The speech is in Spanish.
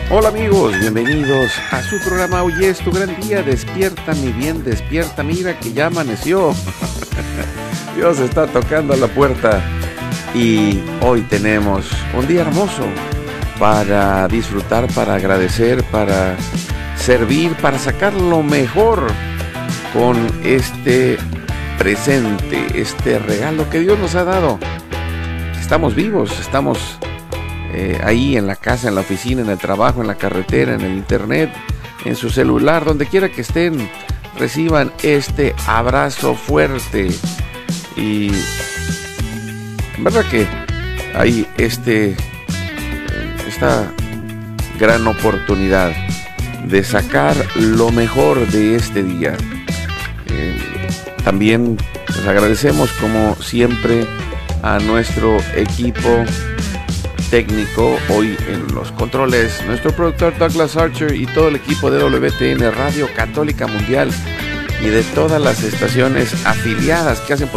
Hola amigos, bienvenidos a su programa. Hoy es tu gran día, despierta mi bien, despierta, mira que ya amaneció. Dios está tocando a la puerta y hoy tenemos un día hermoso para disfrutar, para agradecer, para servir, para sacar lo mejor con este presente, este regalo que Dios nos ha dado. Estamos vivos, estamos ahí en la casa, en la oficina, en el trabajo, en la carretera, en el internet, en su celular, donde quiera que estén, reciban este abrazo fuerte. Y en verdad que hay esta gran oportunidad de sacar lo mejor de este día. También les agradecemos como siempre a nuestro equipo técnico, hoy en los controles, nuestro productor Douglas Archer y todo el equipo de WTN Radio Católica Mundial y de todas las estaciones afiliadas que hacen